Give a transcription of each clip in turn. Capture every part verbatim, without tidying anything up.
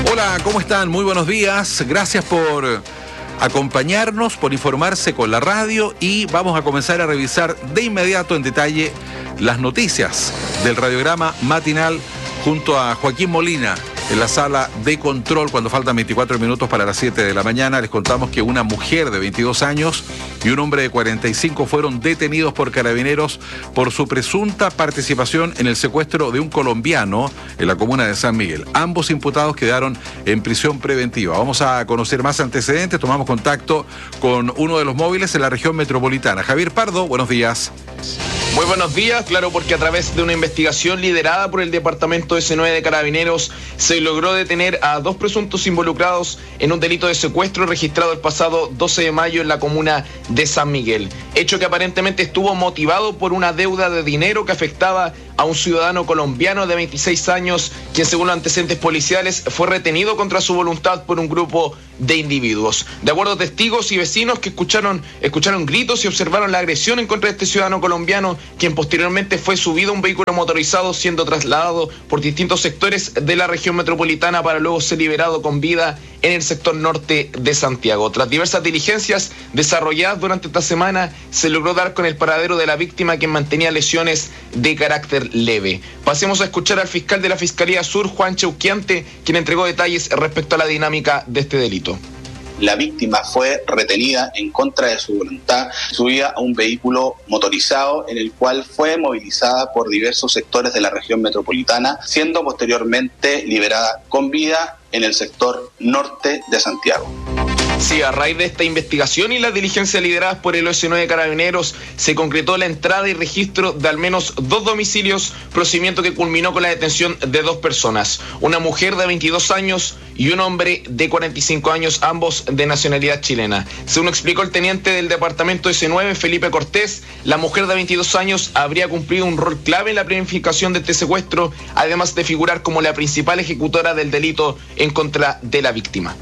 Hola, ¿cómo están? Muy buenos días. Gracias por acompañarnos, por informarse con la radio, y vamos a comenzar a revisar de inmediato en detalle las noticias del radiograma matinal junto a Joaquín Molina en la sala de control. Cuando faltan veinticuatro minutos para las siete de la mañana, les contamos que una mujer de veintidós años y un hombre de cuarenta y cinco fueron detenidos por carabineros por su presunta participación en el secuestro de un colombiano en la comuna de San Miguel. Ambos imputados quedaron en prisión preventiva. Vamos a conocer más antecedentes. Tomamos contacto con uno de los móviles en la región metropolitana. Javier Pardo, buenos días. Muy buenos días, claro, porque a través de una investigación liderada por el Departamento ese nueve de Carabineros se logró detener a dos presuntos involucrados en un delito de secuestro registrado el pasado doce de mayo en la comuna de San Miguel. Hecho que aparentemente estuvo motivado por una deuda de dinero que afectaba a un ciudadano colombiano de veintiséis años, quien según los antecedentes policiales fue retenido contra su voluntad por un grupo de individuos. De acuerdo a testigos y vecinos que escucharon, escucharon gritos y observaron la agresión en contra de este ciudadano colombiano, quien posteriormente fue subido a un vehículo motorizado, siendo trasladado por distintos sectores de la región metropolitana para luego ser liberado con vida en el sector norte de Santiago. Tras diversas diligencias desarrolladas durante esta semana, se logró dar con el paradero de la víctima, quien mantenía lesiones de carácter leve. Pasemos a escuchar al fiscal de la Fiscalía Sur, Juan Cheuquiante, quien entregó detalles respecto a la dinámica de este delito. La víctima fue retenida en contra de su voluntad, subida a un vehículo motorizado en el cual fue movilizada por diversos sectores de la región metropolitana, siendo posteriormente liberada con vida en el sector norte de Santiago. Sí, a raíz de esta investigación y las diligencias lideradas por el ese nueve de Carabineros, se concretó la entrada y registro de al menos dos domicilios, procedimiento que culminó con la detención de dos personas, una mujer de veintidós años y un hombre de cuarenta y cinco años, ambos de nacionalidad chilena. Según explicó el teniente del departamento ese nueve, Felipe Cortés, la mujer de veintidós años habría cumplido un rol clave en la planificación de este secuestro, además de figurar como la principal ejecutora del delito en contra de la víctima.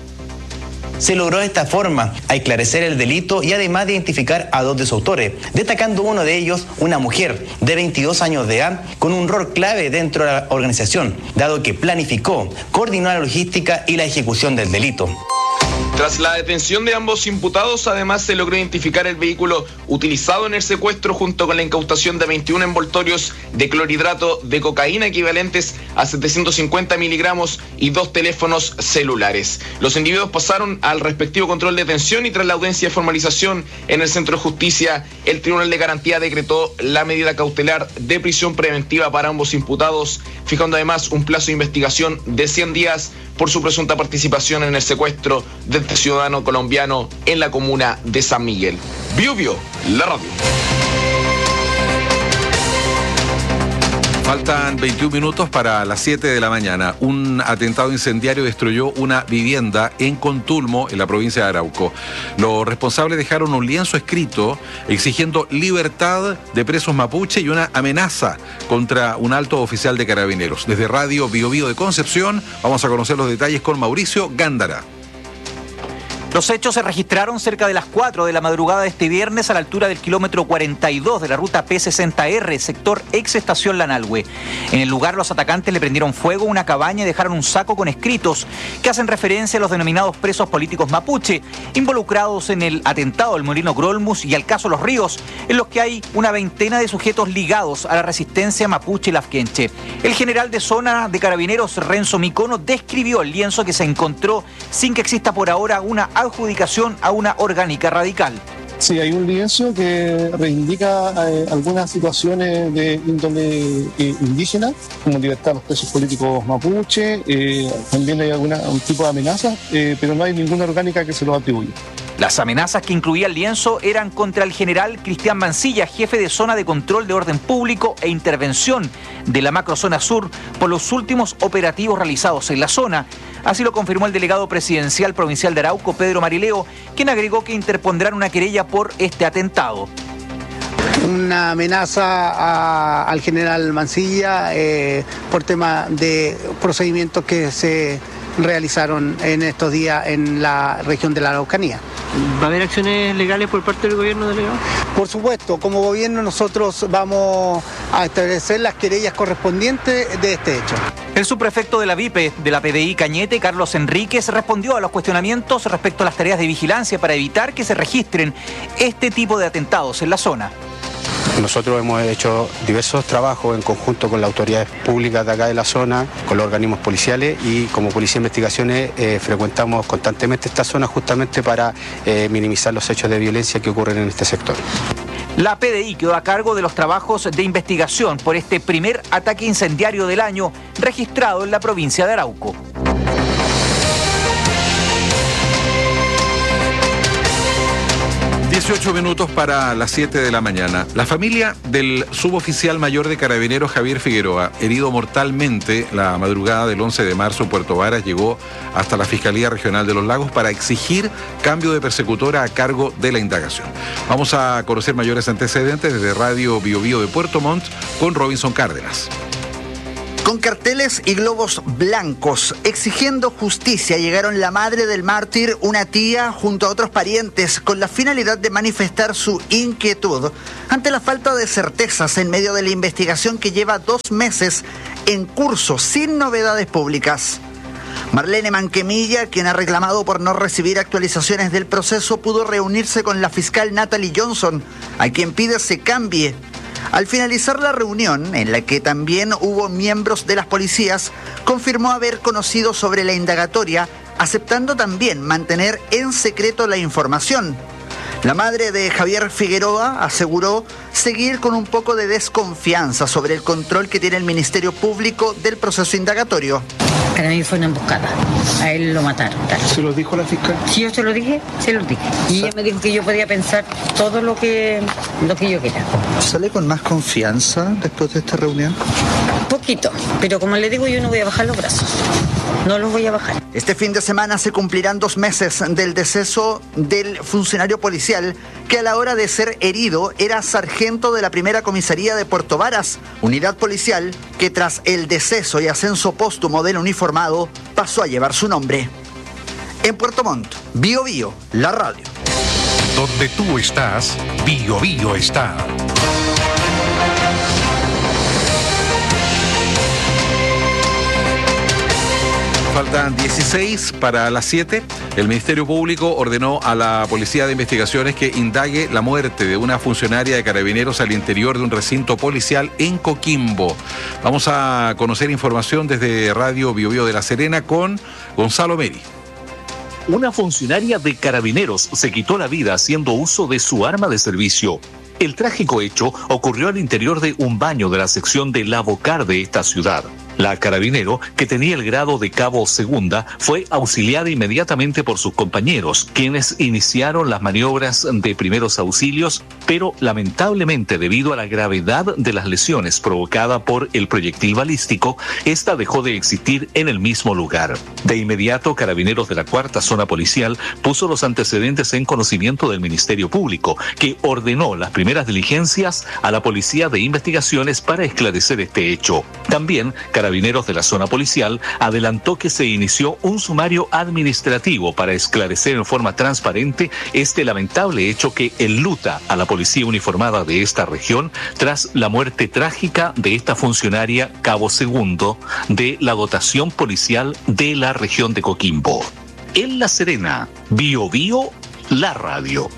Se logró de esta forma a esclarecer el delito y además de identificar a dos de sus autores, destacando uno de ellos una mujer de veintidós años de edad con un rol clave dentro de la organización, dado que planificó, coordinó la logística y la ejecución del delito. Tras la detención de ambos imputados, además se logró identificar el vehículo utilizado en el secuestro junto con la incautación de veintiún envoltorios de clorhidrato de cocaína equivalentes a setecientos cincuenta miligramos y dos teléfonos celulares. Los individuos pasaron al respectivo control de detención y tras la audiencia de formalización en el Centro de Justicia, el Tribunal de Garantía decretó la medida cautelar de prisión preventiva para ambos imputados, fijando además un plazo de investigación de cien días por su presunta participación en el secuestro de este ciudadano colombiano en la comuna de San Miguel. Bio Bio, la radio. Faltan veintiún minutos para las siete de la mañana. Un atentado incendiario destruyó una vivienda en Contulmo, en la provincia de Arauco. Los responsables dejaron un lienzo escrito exigiendo libertad de presos mapuche y una amenaza contra un alto oficial de Carabineros. Desde Radio Bio Bio de Concepción vamos a conocer los detalles con Mauricio Gándara. Los hechos se registraron cerca de las cuatro de la madrugada de este viernes a la altura del kilómetro cuarenta y dos de la ruta P sesenta R, sector ex estación Lanalhue. En el lugar, los atacantes le prendieron fuego a una cabaña y dejaron un saco con escritos que hacen referencia a los denominados presos políticos mapuche, involucrados en el atentado del Molino Grolmus y al caso Los Ríos, en los que hay una veintena de sujetos ligados a la resistencia mapuche lafkenche. El general de zona de Carabineros, Renzo Micono, describió el lienzo que se encontró sin que exista por ahora una adjudicación a una orgánica radical. Sí, hay un lienzo que reivindica eh, algunas situaciones de índole eh, indígena, como libertad de los presos políticos mapuche, eh, también hay alguna, un tipo de amenaza, eh, pero no hay ninguna orgánica que se lo atribuya. Las amenazas que incluía el lienzo eran contra el general Cristian Mancilla, jefe de zona de control de orden público e intervención de la macrozona sur por los últimos operativos realizados en la zona. Así lo confirmó el delegado presidencial provincial de Arauco, Pedro Marileo, quien agregó que interpondrán una querella por este atentado. Una amenaza a, al general Mancilla eh, por tema de procedimientos que se realizaron en estos días en la región de la Araucanía. ¿Va a haber acciones legales por parte del gobierno, delegado? Por supuesto, como gobierno nosotros vamos a establecer las querellas correspondientes de este hecho. El subprefecto de la V I P E de la P D I Cañete, Carlos Enríquez, respondió a los cuestionamientos respecto a las tareas de vigilancia para evitar que se registren este tipo de atentados en la zona. Nosotros hemos hecho diversos trabajos en conjunto con las autoridades públicas de acá de la zona, con los organismos policiales, y como Policía de Investigaciones eh, frecuentamos constantemente esta zona justamente para eh, minimizar los hechos de violencia que ocurren en este sector. La P D I quedó a cargo de los trabajos de investigación por este primer ataque incendiario del año registrado en la provincia de Arauco. dieciocho minutos para las siete de la mañana. La familia del suboficial mayor de Carabineros Javier Figueroa, herido mortalmente la madrugada del once de marzo en Puerto Varas, llegó hasta la Fiscalía Regional de los Lagos para exigir cambio de persecutora a cargo de la indagación. Vamos a conocer mayores antecedentes desde Radio Bio Bio de Puerto Montt con Robinson Cárdenas. Con carteles y globos blancos exigiendo justicia llegaron la madre del mártir, una tía, junto a otros parientes, con la finalidad de manifestar su inquietud ante la falta de certezas en medio de la investigación que lleva dos meses en curso sin novedades públicas. Marlene Manquemilla, quien ha reclamado por no recibir actualizaciones del proceso, pudo reunirse con la fiscal Natalie Johnson, a quien pide se cambie. Al finalizar la reunión, en la que también hubo miembros de las policías, confirmó haber conocido sobre la indagatoria, aceptando también mantener en secreto la información. La madre de Javier Figueroa aseguró seguir con un poco de desconfianza sobre el control que tiene el Ministerio Público del proceso indagatorio. Para mí fue una emboscada. A él lo mataron. Claro. ¿Se lo dijo la fiscal? Sí, yo se lo dije, se lo dije. Y ella me dijo que yo podía pensar todo lo que, lo que yo quiera. ¿Sale con más confianza después de esta reunión? Poquito, pero como le digo, yo no voy a bajar los brazos. No los voy a bajar. Este fin de semana se cumplirán dos meses del deceso del funcionario policial que a la hora de ser herido era sargento de la primera comisaría de Puerto Varas, unidad policial que tras el deceso y ascenso póstumo del uniformado pasó a llevar su nombre. En Puerto Montt, Bio Bio, la radio. Donde tú estás, Bio Bio está. Faltan dieciséis para las siete. El Ministerio Público ordenó a la Policía de Investigaciones que indague la muerte de una funcionaria de Carabineros al interior de un recinto policial en Coquimbo. Vamos a conocer información desde Radio Bio Bio de La Serena con Gonzalo Meri. Una funcionaria de Carabineros se quitó la vida haciendo uso de su arma de servicio. El trágico hecho ocurrió al interior de un baño de la sección de La Bocar de esta ciudad. La carabinero, que tenía el grado de cabo segunda, fue auxiliada inmediatamente por sus compañeros, quienes iniciaron las maniobras de primeros auxilios, pero lamentablemente debido a la gravedad de las lesiones provocadas por el proyectil balístico, esta dejó de existir en el mismo lugar. De inmediato, Carabineros de la Cuarta Zona Policial puso los antecedentes en conocimiento del Ministerio Público, que ordenó las primeras diligencias a la Policía de Investigaciones para esclarecer este hecho. También, Carabineros de la Zona Policial adelantó que se inició un sumario administrativo para esclarecer en forma transparente este lamentable hecho que enluta a la policía uniformada de esta región tras la muerte trágica de esta funcionaria cabo segundo de la dotación policial de la región de Coquimbo. En La Serena, Bio Bio, la radio.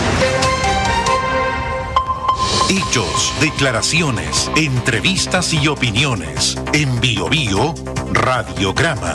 Hechos, declaraciones, entrevistas y opiniones. En Bio Bio, Radiograma.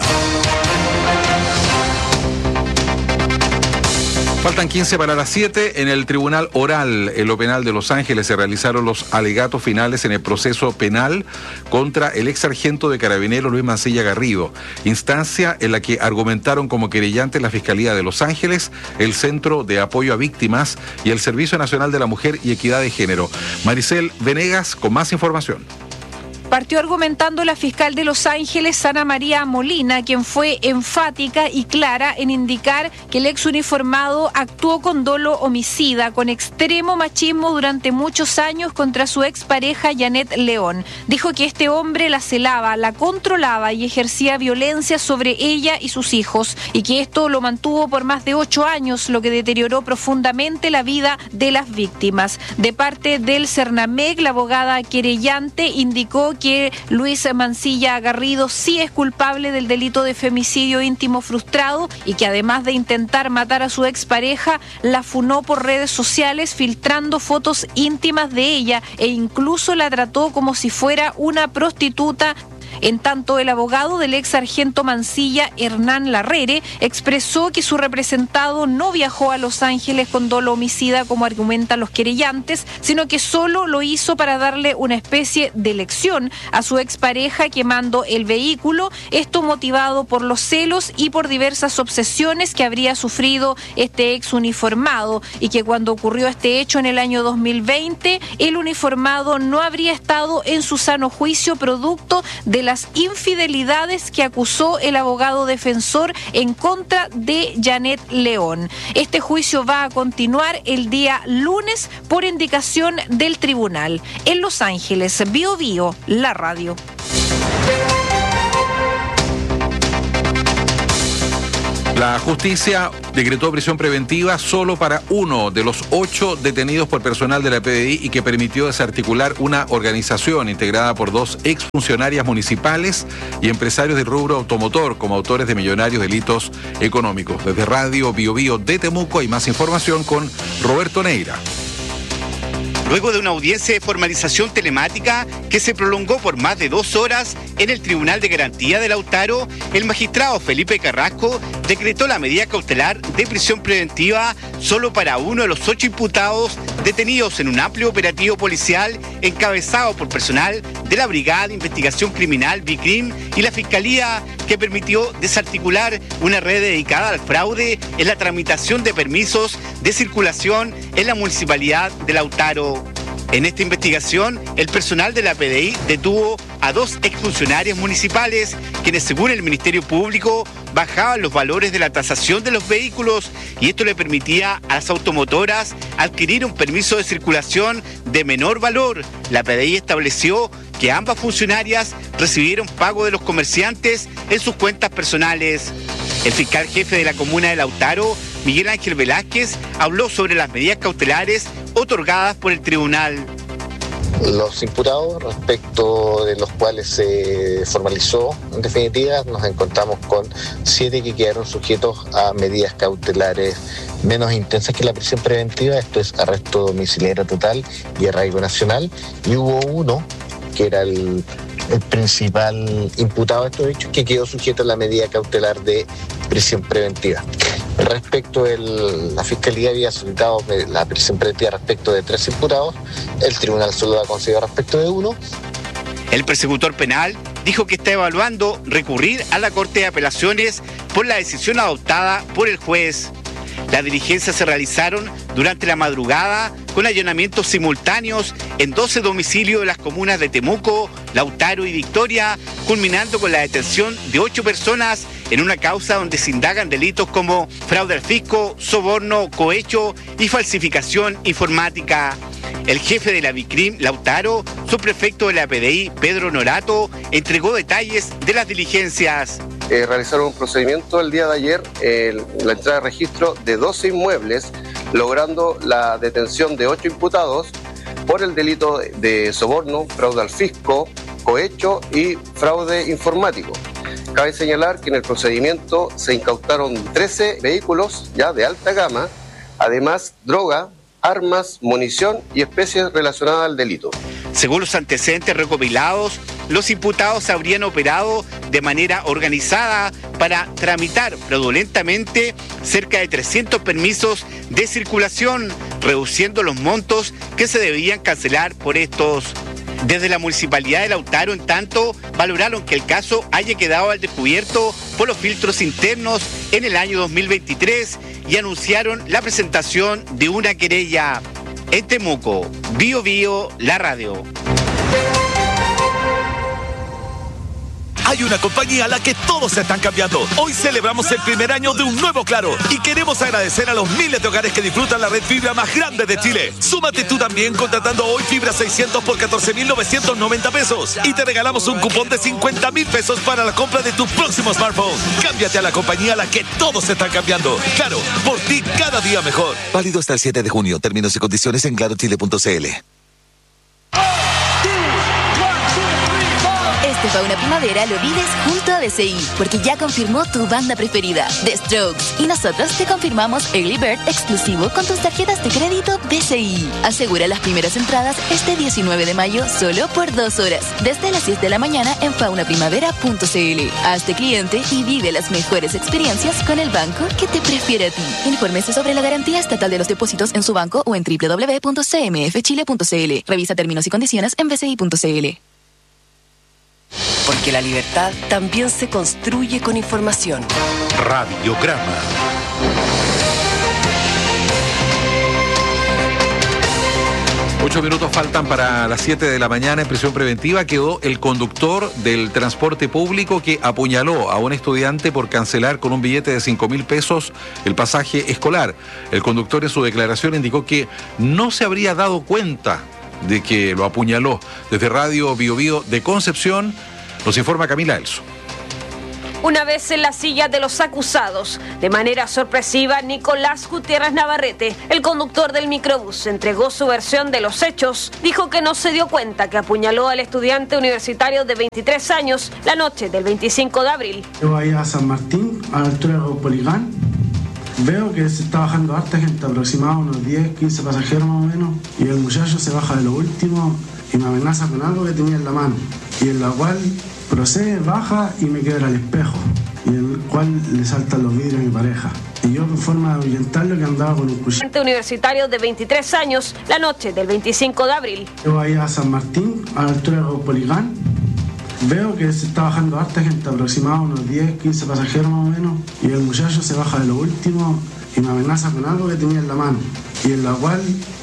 Faltan quince para las siete. En el Tribunal Oral, en lo penal de Los Ángeles, se realizaron los alegatos finales en el proceso penal contra el ex sargento de Carabineros Luis Mancilla Garrido, instancia en la que argumentaron como querellantes la Fiscalía de Los Ángeles, el Centro de Apoyo a Víctimas y el Servicio Nacional de la Mujer y Equidad de Género. Maricel Venegas con más información. Partió argumentando la fiscal de Los Ángeles, Ana María Molina, quien fue enfática y clara en indicar que el ex uniformado actuó con dolo homicida, con extremo machismo durante muchos años contra su expareja Janet León. Dijo que este hombre la celaba, la controlaba y ejercía violencia sobre ella y sus hijos, y que esto lo mantuvo por más de ocho años, lo que deterioró profundamente la vida de las víctimas. De parte del Cernamec, la abogada querellante indicó que que Luis Mancilla Garrido sí es culpable del delito de femicidio íntimo frustrado y que además de intentar matar a su expareja, la funó por redes sociales filtrando fotos íntimas de ella e incluso la trató como si fuera una prostituta. En tanto, el abogado del ex sargento Mancilla, Hernán Larrere, expresó que su representado no viajó a Los Ángeles con dolo homicida como argumentan los querellantes, sino que solo lo hizo para darle una especie de lección a su expareja quemando el vehículo, esto motivado por los celos y por diversas obsesiones que habría sufrido este ex uniformado, y que cuando ocurrió este hecho en el año dos mil veinte, el uniformado no habría estado en su sano juicio producto de las infidelidades que acusó el abogado defensor en contra de Janet León. Este juicio va a continuar el día lunes por indicación del tribunal. En Los Ángeles, Bio Bio, la radio. La justicia decretó prisión preventiva solo para uno de los ocho detenidos por personal de la P D I y que permitió desarticular una organización integrada por dos exfuncionarias municipales y empresarios del rubro automotor como autores de millonarios delitos económicos. Desde Radio Bio Bio de Temuco hay más información con Roberto Neira. Luego de una audiencia de formalización telemática que se prolongó por más de dos horas en el Tribunal de Garantía de Lautaro, el magistrado Felipe Carrasco decretó la medida cautelar de prisión preventiva solo para uno de los ocho imputados detenidos en un amplio operativo policial encabezado por personal de la Brigada de Investigación Criminal BICRIM y la Fiscalía, que permitió desarticular una red dedicada al fraude en la tramitación de permisos de circulación en la Municipalidad de Lautaro. En esta investigación, el personal de la P D I detuvo a dos exfuncionarios municipales, quienes según el Ministerio Público bajaban los valores de la tasación de los vehículos, y esto le permitía a las automotoras adquirir un permiso de circulación de menor valor. La P D I estableció que ambas funcionarias recibieron pago de los comerciantes en sus cuentas personales. El fiscal jefe de la comuna de Lautaro, Miguel Ángel Velázquez, habló sobre las medidas cautelares otorgadas por el tribunal. Los imputados, respecto de los cuales se formalizó, en definitiva, nos encontramos con siete que quedaron sujetos a medidas cautelares menos intensas que la prisión preventiva, esto es arresto domiciliario total y arraigo nacional, y hubo uno que era el, el principal imputado de estos hechos, que quedó sujeto a la medida cautelar de prisión preventiva. Respecto de la Fiscalía había solicitado la prisión preventiva respecto de tres imputados, el tribunal solo ha concedido respecto de uno. El persecutor penal dijo que está evaluando recurrir a la Corte de Apelaciones por la decisión adoptada por el juez. Las diligencias se realizaron durante la madrugada con allanamientos simultáneos en doce domicilios de las comunas de Temuco, Lautaro y Victoria, culminando con la detención de ocho personas en una causa donde se indagan delitos como fraude al fisco, soborno, cohecho y falsificación informática. El jefe de la BICRIM, Lautaro, subprefecto de la P D I, Pedro Norato, entregó detalles de las diligencias. Eh, realizaron un procedimiento el día de ayer, eh, la entrada de registro de doce inmuebles, logrando la detención de ocho imputados por el delito de soborno, fraude al fisco, cohecho y fraude informático. Cabe señalar que en el procedimiento se incautaron trece vehículos ya de alta gama, además droga, armas, munición y especies relacionadas al delito. Según los antecedentes recopilados, los imputados habrían operado de manera organizada para tramitar fraudulentamente cerca de trescientos permisos de circulación, reduciendo los montos que se debían cancelar por estos. Desde la Municipalidad de Lautaro, en tanto, valoraron que el caso haya quedado al descubierto por los filtros internos en el año dos mil veintitrés y anunciaron la presentación de una querella. En Temuco, Bio Bio, la radio. Hay una compañía a la que todos se están cambiando. Hoy celebramos el primer año de un nuevo Claro y queremos agradecer a los miles de hogares que disfrutan la red fibra más grande de Chile. Súmate tú también contratando hoy fibra seiscientos por catorce mil novecientos noventa pesos y te regalamos un cupón de cincuenta mil pesos para la compra de tu próximo smartphone. Cámbiate a la compañía a la que todos se están cambiando. Claro, por ti cada día mejor. Válido hasta el siete de junio. Términos y condiciones en claro chile punto c l. Este Fauna Primavera lo vives junto a B C I, porque ya confirmó tu banda preferida, The Strokes. Y nosotros te confirmamos Early Bird exclusivo con tus tarjetas de crédito B C I. Asegura las primeras entradas este diecinueve de mayo solo por dos horas, desde las diez de la mañana en fauna primavera punto c l. Hazte cliente y vive las mejores experiencias con el banco que te prefiere a ti. Infórmese sobre la garantía estatal de los depósitos en su banco o en doble u doble u doble u punto c m f chile punto c l. Revisa términos y condiciones en b c i punto c l. Porque la libertad también se construye con información. Radiograma. Ocho minutos faltan para las siete de la mañana. En prisión preventiva quedó el conductor del transporte público que apuñaló a un estudiante por cancelar con un billete de cinco mil pesos el pasaje escolar. El conductor en su declaración indicó que no se habría dado cuenta de que lo apuñaló. Desde Radio Bio Bio de Concepción nos informa Camila Elso. Una vez en la silla de los acusados, de manera sorpresiva, Nicolás Gutiérrez Navarrete, el conductor del microbús, entregó su versión de los hechos. Dijo que no se dio cuenta que apuñaló al estudiante universitario de veintitrés años la noche del veinticinco de abril. Yo ahí a San Martín, a la altura de Poligán, veo que se está bajando harta gente, aproximadamente unos diez, quince pasajeros más o menos, y el muchacho se baja de lo último y me amenaza con algo que tenía en la mano, y en la cual procede, baja y me quiebra el espejo, y el cual le saltan los vidrios a mi pareja. Y yo, por forma de ahuyentarlo, que andaba con un cuchillo. Universitario de veintitrés años, la noche del veinticinco de abril. Yo ahí a San Martín, a la altura de Poligán, veo que se está bajando harta gente, aproximadamente unos diez, quince pasajeros más o menos, y el muchacho se baja de lo último y me amenaza con algo que tenía en la mano, y en la cual